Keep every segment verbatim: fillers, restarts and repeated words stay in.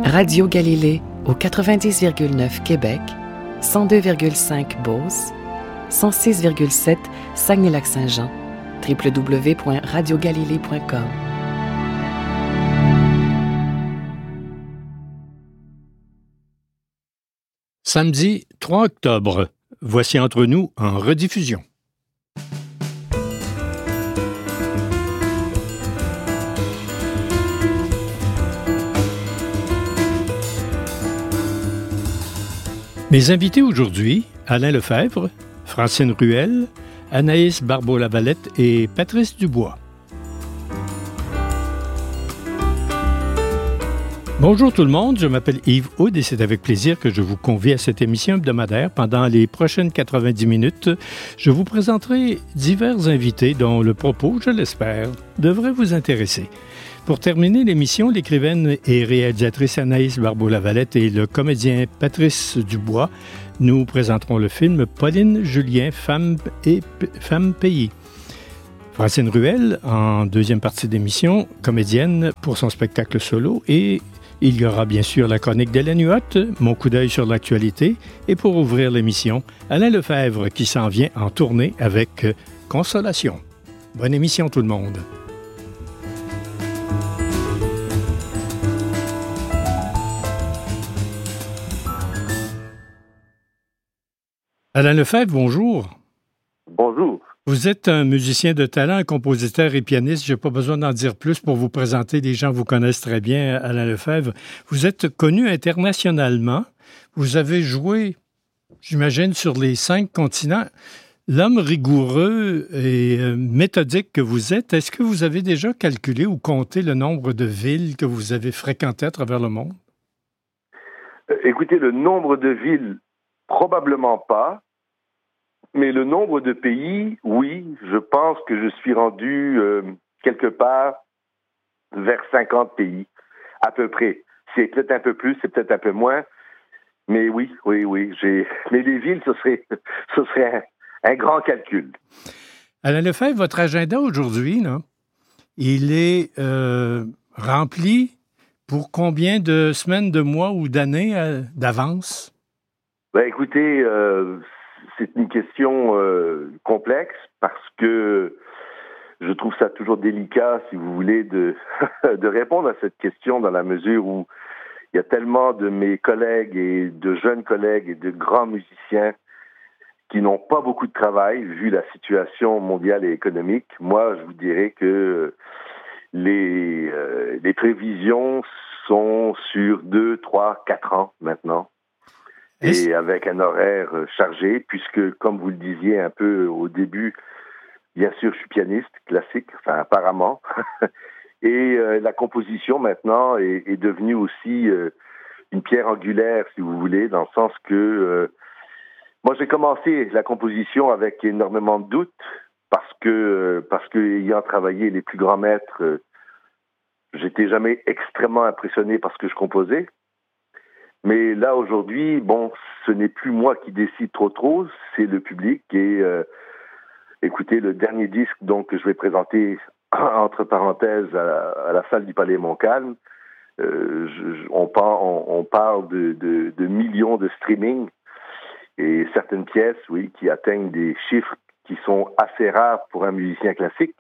Radio Galilée au quatre-vingt-dix virgule neuf Québec, cent deux virgule cinq Beauce, cent six virgule sept Saguenay-Lac-Saint-Jean, w w w point radio galilée point com. Samedi trois octobre, voici Entre nous en rediffusion. Mes invités aujourd'hui, Alain Lefebvre, Francine Ruel, Anaïs Barbeau-Lavalette et Patrice Dubois. Bonjour tout le monde, je m'appelle Yves Houde et c'est avec plaisir que je vous convie à cette émission hebdomadaire. Pendant les prochaines quatre-vingt-dix minutes, je vous présenterai divers invités dont le propos, je l'espère, devrait vous intéresser. Pour terminer l'émission, l'écrivaine et réalisatrice Anaïs Barbeau-Lavalette et le comédien Patrice Dubois nous présenteront le film Pauline Julien, Femme et P- Femme payée. Francine Ruel, en deuxième partie d'émission, comédienne pour son spectacle solo, et il y aura bien sûr la chronique d'Hélène Huot, mon coup d'œil sur l'actualité, et pour ouvrir l'émission, Alain Lefebvre qui s'en vient en tournée avec Consolation. Bonne émission tout le monde. Alain Lefebvre, bonjour. Bonjour. Vous êtes un musicien de talent, un compositeur et pianiste. Je n'ai pas besoin d'en dire plus pour vous présenter. Les gens vous connaissent très bien, Alain Lefebvre. Vous êtes connu internationalement. Vous avez joué, j'imagine, sur les cinq continents. L'homme rigoureux et méthodique que vous êtes, est-ce que vous avez déjà calculé ou compté le nombre de villes que vous avez fréquentées à travers le monde? Écoutez, le nombre de villes, probablement pas. Mais le nombre de pays, oui, je pense que je suis rendu euh, quelque part vers cinquante pays, à peu près. C'est peut-être un peu plus, c'est peut-être un peu moins, mais oui, oui, oui. J'ai... Mais les villes, ce serait, ce serait un, un grand calcul. Alain Lefebvre, votre agenda aujourd'hui, là, il est euh, rempli pour combien de semaines, de mois ou d'années euh, d'avance? Ben, écoutez, euh, c'est une question euh, complexe parce que je trouve ça toujours délicat, si vous voulez, de, de répondre à cette question dans la mesure où il y a tellement de mes collègues et de jeunes collègues et de grands musiciens qui n'ont pas beaucoup de travail vu la situation mondiale et économique. Moi, je vous dirais que les, euh, les prévisions sont sur deux, trois, quatre ans maintenant. Et avec un horaire chargé, puisque, comme vous le disiez un peu au début, bien sûr, je suis pianiste classique, enfin apparemment, et euh, la composition maintenant est, est devenue aussi euh, une pierre angulaire, si vous voulez, dans le sens que euh, moi j'ai commencé la composition avec énormément de doutes, parce que parce que ayant travaillé les plus grands maîtres, euh, j'étais jamais extrêmement impressionné par ce que je composais. Mais là, aujourd'hui, bon, ce n'est plus moi qui décide trop trop, c'est le public. Et euh, écoutez, le dernier disque donc, que je vais présenter, entre parenthèses, à la, à la salle du Palais Montcalm, euh, je, je, on, par, on, on parle de, de, de millions de streaming et certaines pièces, oui, qui atteignent des chiffres qui sont assez rares pour un musicien classique.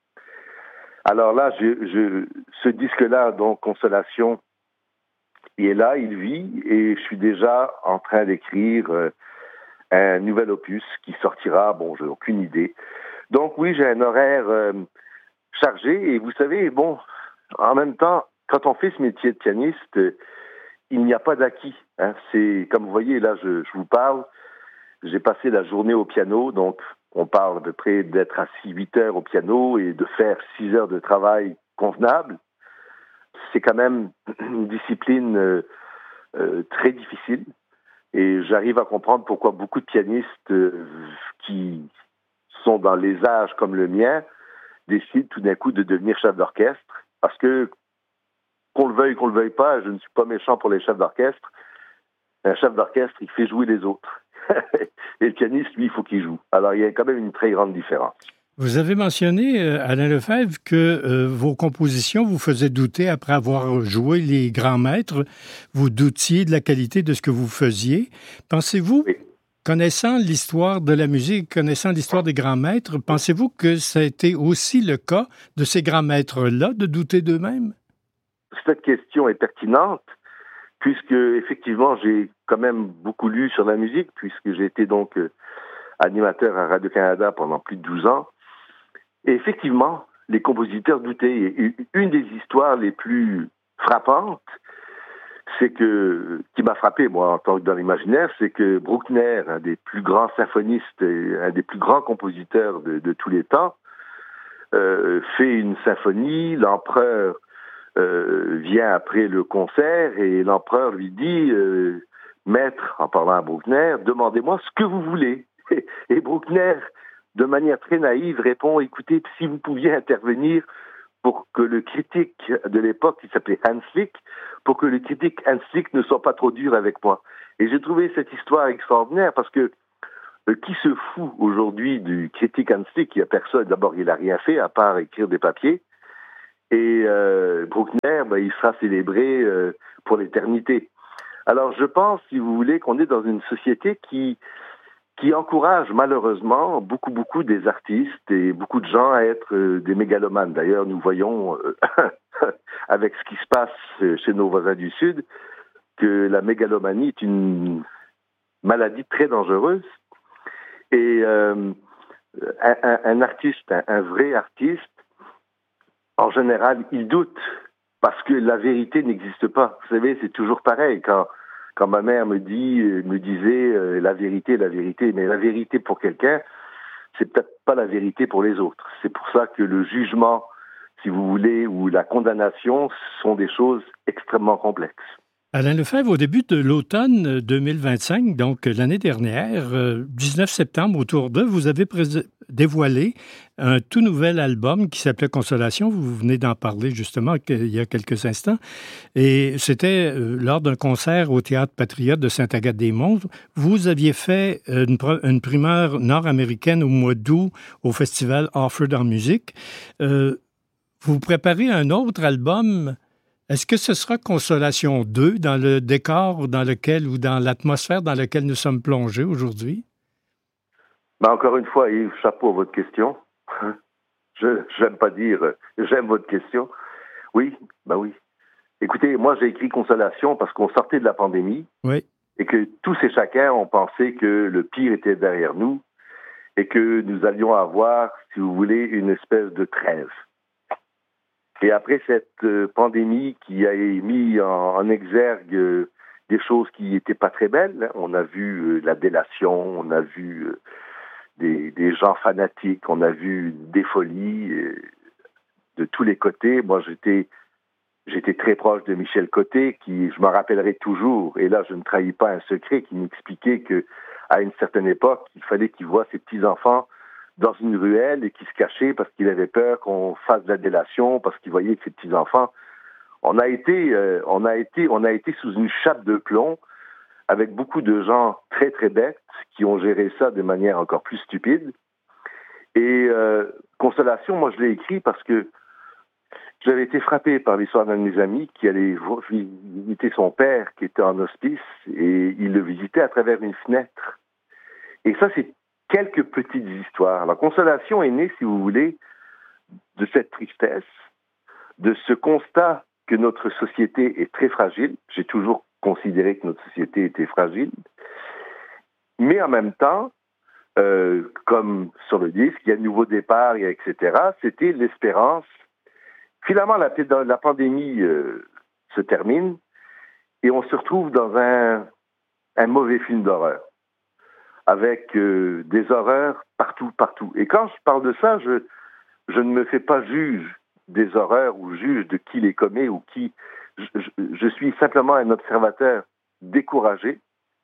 Alors là, je, je, ce disque-là, donc, Consolation, il est là, il vit, et je suis déjà en train d'écrire euh, un nouvel opus qui sortira, bon, j'ai aucune idée. Donc oui, j'ai un horaire euh, chargé, et vous savez, bon, en même temps, quand on fait ce métier de pianiste, euh, il n'y a pas d'acquis. Hein. C'est, comme vous voyez, là, je, je vous parle, j'ai passé la journée au piano, donc on parle de près d'être assis huit heures au piano et de faire six heures de travail convenable. C'est quand même une discipline euh, euh, très difficile et j'arrive à comprendre pourquoi beaucoup de pianistes euh, qui sont dans les âges comme le mien décident tout d'un coup de devenir chef d'orchestre parce que, qu'on le veuille, qu'on le veuille pas, je ne suis pas méchant pour les chefs d'orchestre. Un chef d'orchestre, il fait jouer les autres. Et le pianiste, lui, il faut qu'il joue. Alors, il y a quand même une très grande différence. Vous avez mentionné, euh, Alain Lefebvre, que euh, vos compositions vous faisaient douter après avoir joué les grands maîtres. Vous doutiez de la qualité de ce que vous faisiez. Pensez-vous, Oui. connaissant l'histoire de la musique, connaissant l'histoire des grands maîtres, pensez-vous que ça a été aussi le cas de ces grands maîtres-là, de douter d'eux-mêmes? Cette question est pertinente, puisque effectivement, j'ai quand même beaucoup lu sur la musique, puisque j'ai été donc euh, animateur à Radio-Canada pendant plus de douze ans. Et effectivement, les compositeurs doutaient. Et une des histoires les plus frappantes, c'est que, qui m'a frappé, moi, en tant que dans l'imaginaire, c'est que Bruckner, un des plus grands symphonistes et un des plus grands compositeurs de, de tous les temps, euh, fait une symphonie, l'empereur euh, vient après le concert et l'empereur lui dit euh, « Maître », en parlant à Bruckner, « demandez-moi ce que vous voulez ». Et Bruckner, de manière très naïve, répond « Écoutez, si vous pouviez intervenir pour que le critique de l'époque, qui s'appelait Hans Lick, pour que le critique Hans Lick ne soit pas trop dur avec moi. » Et j'ai trouvé cette histoire extraordinaire parce que euh, qui se fout aujourd'hui du critique Hans Lick? Il n'y a personne. D'abord, il n'a rien fait à part écrire des papiers. Et euh, Bruckner, ben, il sera célébré euh, pour l'éternité. Alors, je pense, si vous voulez, qu'on est dans une société qui qui encourage malheureusement beaucoup, beaucoup des artistes et beaucoup de gens à être euh, des mégalomanes. D'ailleurs, nous voyons, euh, avec ce qui se passe chez nos voisins du Sud, que la mégalomanie est une maladie très dangereuse. Et euh, un, un, un artiste, un, un vrai artiste, en général, il doute parce que la vérité n'existe pas. Vous savez, c'est toujours pareil. Quand Quand ma mère me dit, me disait euh, la vérité, la vérité, mais la vérité pour quelqu'un, c'est peut-être pas la vérité pour les autres. C'est pour ça que le jugement, si vous voulez, ou la condamnation sont des choses extrêmement complexes. Alain Lefebvre, au début de l'automne deux mille vingt-cinq, donc l'année dernière, euh, dix-neuf septembre, autour d'eux, vous avez pré- dévoilé un tout nouvel album qui s'appelait Consolation. Vous venez d'en parler justement il y a quelques instants. Et c'était euh, lors d'un concert au Théâtre Patriote de Sainte-Agathe-des-Monts. Vous aviez fait une, une primeur nord-américaine au mois d'août au festival Offord en musique. Euh, vous préparez un autre album. Est-ce que ce sera Consolation deux dans le décor dans lequel ou dans l'atmosphère dans laquelle nous sommes plongés aujourd'hui? Ben encore une fois, Yves, chapeau à votre question. Je j'aime pas dire j'aime votre question. Oui, ben oui. Écoutez, moi j'ai écrit Consolation parce qu'on sortait de la pandémie. Oui. Et que tous et chacun ont pensé que le pire était derrière nous et que nous allions avoir, si vous voulez, une espèce de trêve. Et après cette euh, pandémie qui a mis en, en exergue euh, des choses qui n'étaient pas très belles, hein. On a vu euh, la délation, on a vu euh, des, des gens fanatiques, on a vu des folies euh, de tous les côtés. Moi, j'étais, j'étais très proche de Michel Côté, qui, je me rappellerai toujours, et là, je ne trahis pas un secret, qui m'expliquait que à une certaine époque, il fallait qu'il voie ses petits-enfants dans une ruelle et qui se cachait parce qu'il avait peur qu'on fasse de la délation, parce qu'il voyait que ses petits-enfants. On a été, euh, on a été, on a été sous une chape de plomb avec beaucoup de gens très très bêtes qui ont géré ça de manière encore plus stupide. Et euh, Consolation, moi je l'ai écrit parce que j'avais été frappé par l'histoire d'un de mes amis qui allait visiter son père qui était en hospice et il le visitait à travers une fenêtre. Et ça, c'est quelques petites histoires. La Consolation est née, si vous voulez, de cette tristesse, de ce constat que notre société est très fragile. J'ai toujours considéré que notre société était fragile. Mais en même temps, euh, comme sur le disque, il y a un nouveau départ, et cetera, c'était l'espérance. Finalement, la, la pandémie euh, se termine et on se retrouve dans un, un mauvais film d'horreur, avec euh, des horreurs partout, partout. Et quand je parle de ça, je, je ne me fais pas juge des horreurs ou juge de qui les commet ou qui... Je, je, je suis simplement un observateur découragé.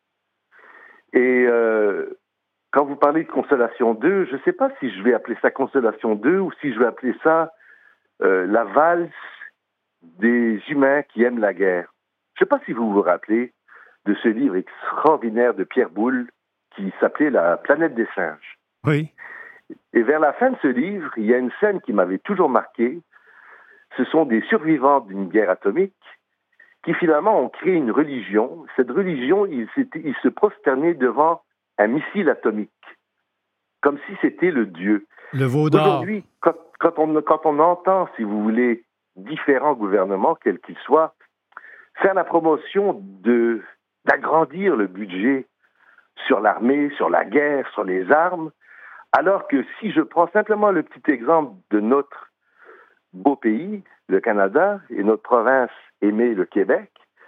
Et euh, quand vous parlez de Consolation deux, je ne sais pas si je vais appeler ça Consolation deux ou si je vais appeler ça euh, la valse des humains qui aiment la guerre. Je ne sais pas si vous vous rappelez de ce livre extraordinaire de Pierre Boulle qui s'appelait La planète des singes. Oui. Et vers la fin de ce livre, il y a une scène qui m'avait toujours marqué. Ce sont des survivants d'une guerre atomique qui finalement ont créé une religion. Cette religion, ils, ils se prosternaient devant un missile atomique, comme si c'était le Dieu. Le veau d'or. Aujourd'hui, quand, quand, on, quand on entend, si vous voulez, différents gouvernements, quels qu'ils soient, faire la promotion de, d'agrandir le budget sur l'armée, sur la guerre, sur les armes, alors que si je prends simplement le petit exemple de notre beau pays, le Canada, et notre province aimée, le Québec,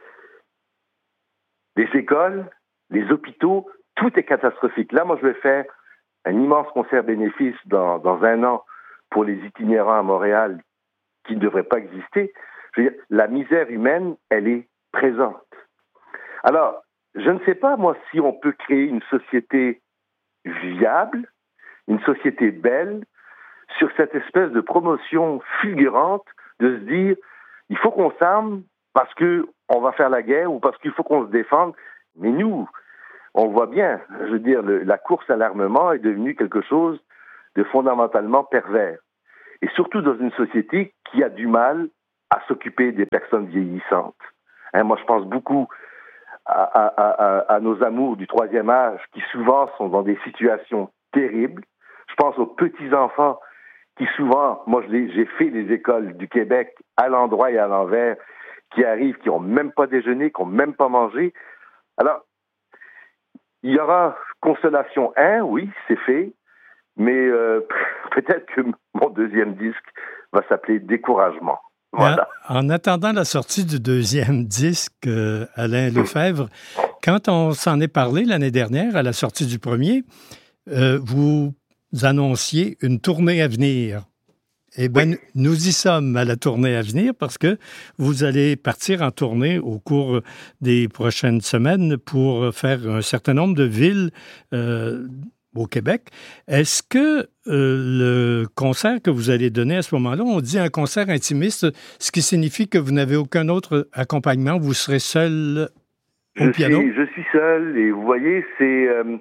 les écoles, les hôpitaux, tout est catastrophique. Là, moi, je vais faire un immense concert bénéfice dans, dans un an pour les itinérants à Montréal qui ne devraient pas exister. Je veux dire, la misère humaine, elle est présente. Alors, je ne sais pas, moi, si on peut créer une société viable, une société belle, sur cette espèce de promotion fulgurante de se dire, il faut qu'on s'arme parce qu'on va faire la guerre ou parce qu'il faut qu'on se défende. Mais nous, on voit bien, je veux dire, le, la course à l'armement est devenue quelque chose de fondamentalement pervers. Et surtout dans une société qui a du mal à s'occuper des personnes vieillissantes. Hein, moi, je pense beaucoup à, à, à, à nos amours du troisième âge qui souvent sont dans des situations terribles. Je pense aux petits-enfants qui souvent, moi je l'ai, j'ai fait les écoles du Québec à l'endroit et à l'envers, qui arrivent, qui n'ont même pas déjeuné, qui n'ont même pas mangé. Alors, il y aura consolation un, oui, c'est fait, mais euh, peut-être que mon deuxième disque va s'appeler Découragement. Voilà. En, en attendant la sortie du deuxième disque, euh, Alain Lefebvre, quand on s'en est parlé l'année dernière, à la sortie du premier, euh, vous annonciez une tournée à venir. Eh bien, oui. Nous y sommes à la tournée à venir parce que vous allez partir en tournée au cours des prochaines semaines pour faire un certain nombre de villes euh, au Québec. Est-ce que euh, le concert que vous allez donner à ce moment-là, on dit un concert intimiste, ce qui signifie que vous n'avez aucun autre accompagnement, vous serez seul au je piano? Suis, je suis seul et vous voyez, c'est... Euh...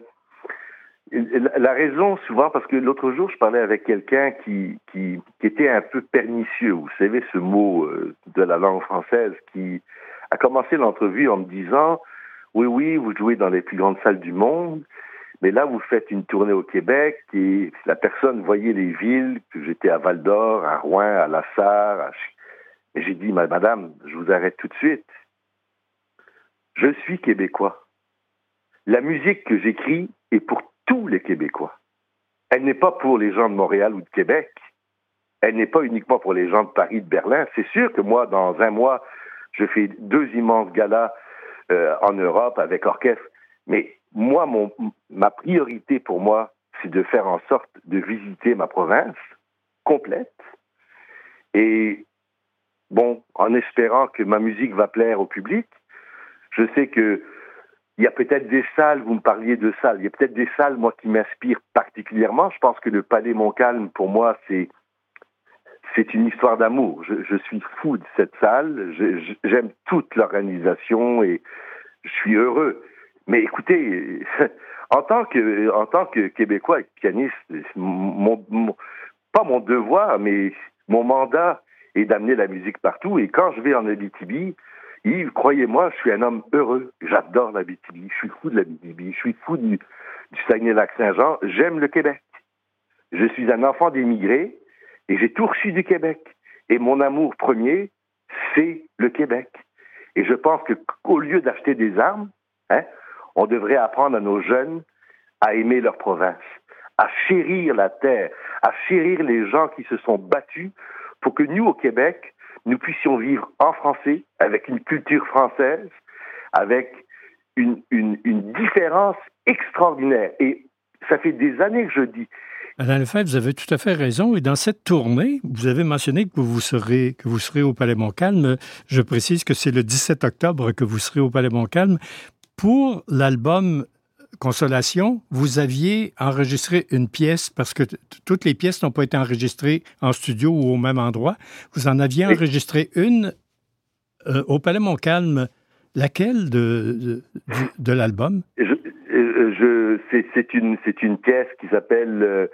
La raison, souvent, parce que l'autre jour, je parlais avec quelqu'un qui, qui, qui était un peu pernicieux. Vous savez, ce mot euh, de la langue française qui a commencé l'entrevue en me disant « Oui, oui, vous jouez dans les plus grandes salles du monde, mais là, vous faites une tournée au Québec et la personne voyait les villes, que j'étais à Val-d'Or, à Rouen, à La Sarre. À... » Et j'ai dit « Madame, je vous arrête tout de suite. Je suis québécois. La musique que j'écris est pour tous les Québécois. Elle n'est pas pour les gens de Montréal ou de Québec. Elle n'est pas uniquement pour les gens de Paris, de Berlin. C'est sûr que moi, dans un mois, je fais deux immenses galas euh, en Europe avec orchestre. Mais moi, mon, ma priorité pour moi, c'est de faire en sorte de visiter ma province complète. Et bon, en espérant que ma musique va plaire au public, je sais que il y a peut-être des salles, vous me parliez de salles, il y a peut-être des salles, moi, qui m'inspirent particulièrement. Je pense que le Palais Montcalm, pour moi, c'est c'est une histoire d'amour. Je, je suis fou de cette salle. Je, je, j'aime toute l'organisation et je suis heureux. Mais écoutez, en tant que, en tant que Québécois et pianiste, mon, mon, pas mon devoir, mais mon mandat est d'amener la musique partout. Et quand je vais en Abitibi, Yves, croyez-moi, je suis un homme heureux. J'adore l'Abitibi. Je suis fou de l'Abitibi. Je suis fou du, du Saguenay-Lac-Saint-Jean. J'aime le Québec. Je suis un enfant d'émigrés et j'ai tout reçu du Québec. Et mon amour premier, c'est le Québec. Et je pense qu'au lieu d'acheter des armes, hein, on devrait apprendre à nos jeunes à aimer leur province, à chérir la terre, à chérir les gens qui se sont battus pour que nous, au Québec, nous puissions vivre en français, avec une culture française, avec une, une, une différence extraordinaire. Et ça fait des années que je dis... Alain Lefebvre, vous avez tout à fait raison. Et dans cette tournée, vous avez mentionné que vous serez, que vous serez au Palais Montcalm. Je précise que c'est le dix-sept octobre que vous serez au Palais Montcalm. Pour l'album Consolation, vous aviez enregistré une pièce, parce que t- toutes les pièces n'ont pas été enregistrées en studio ou au même endroit. Vous en aviez oui. enregistré une euh, au Palais Montcalm. Laquelle de, de, de, de l'album? je, je, c'est, c'est, une, c'est une pièce qui s'appelle euh,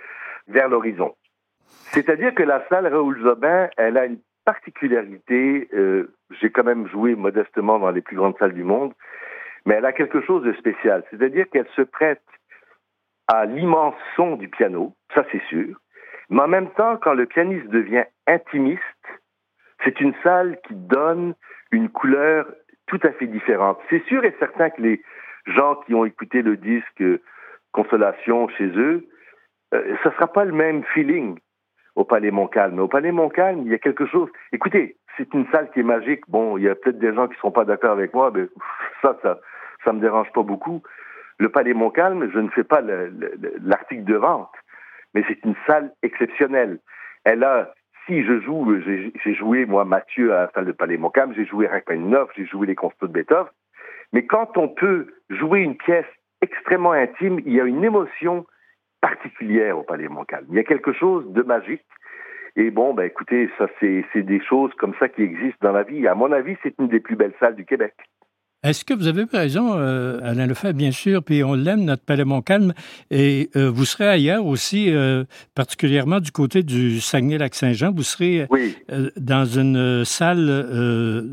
vers l'horizon. C'est-à-dire que la salle Raoul-Zobin, elle a une particularité, euh, j'ai quand même joué modestement dans les plus grandes salles du monde, mais elle a quelque chose de spécial. C'est-à-dire qu'elle se prête à l'immense son du piano, ça c'est sûr, mais en même temps, quand le pianiste devient intimiste, c'est une salle qui donne une couleur tout à fait différente. C'est sûr et certain que les gens qui ont écouté le disque Consolation chez eux, euh, ça ne sera pas le même feeling au Palais Montcalm. Au Palais Montcalm, il y a quelque chose... Écoutez, c'est une salle qui est magique. Bon, il y a peut-être des gens qui ne sont pas d'accord avec moi, mais ça, ça ça me dérange pas beaucoup. Le Palais Montcalm, je ne fais pas le, le, l'article de vente, mais c'est une salle exceptionnelle. Elle a... Si je joue, j'ai, j'ai joué, moi, Mathieu, à la salle de Palais Montcalm, j'ai joué Rachmaninoff, j'ai joué les concertos de Beethoven, mais quand on peut jouer une pièce extrêmement intime, il y a une émotion particulière au Palais Montcalm. Il y a quelque chose de magique. Et bon, ben écoutez, ça c'est, c'est des choses comme ça qui existent dans la vie. À mon avis, c'est une des plus belles salles du Québec. Est-ce que vous avez raison, euh, Alain Lefebvre, bien sûr, puis on l'aime, notre Palais Montcalm, et euh, vous serez ailleurs aussi, euh, particulièrement du côté du Saguenay-Lac-Saint-Jean, vous serez oui. euh, dans une salle... Euh,